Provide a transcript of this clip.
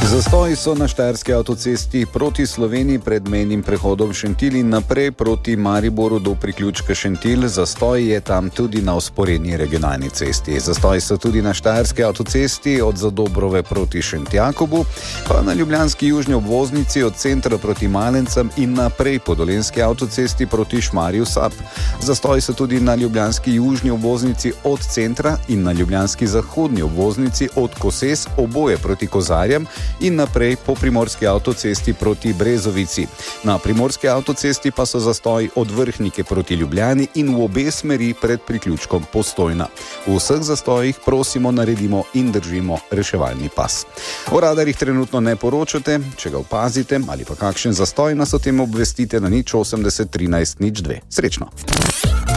Zastoji so na štajerski avtocesti proti Sloveniji pred mejnim prehodom Šentilj in naprej proti Mariboru do priključka Šentilj. Zastoj je tam tudi na vzporedni regionalni cesti. Zastoji so tudi na štajerski avtocesti od Zadobrove proti Šentjakobu, pa na ljubljanski južni obvoznici od centra proti Malencem in naprej po dolenjski avtocesti proti Šmarju Sap. Zastoji so tudi na ljubljanski južni obvoznici od centra in na ljubljanski zahodni obvoznici od Koses, oboje proti Kozarjem, in naprej po primorski avtocesti proti Brezovici. Na primorski avtocesti pa so zastoji od Vrhnike proti Ljubljani in v obe smeri pred priključkom Postojna. V vseh zastojih prosimo naredimo in držimo reševalni pas. O radarjih trenutno ne poročate, če ga opazite ali pa kakšen zastoj, nas o tem obvestite na 080 13 02. Srečno!